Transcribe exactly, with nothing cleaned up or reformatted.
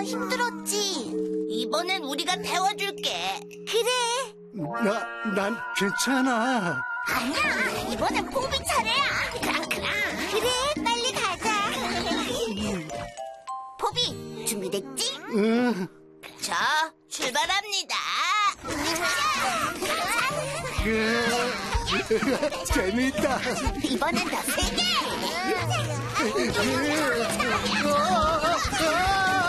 힘들었지. 이번엔 우리가 태워줄게. 그래. 나, 난 괜찮아. 아니야, 이번엔 포비 차례야. 그랑그랑. 그래, 빨리 가자. 포비, 준비됐지? 응. 자, 출발합니다. 재밌다. 이번엔 더 세게.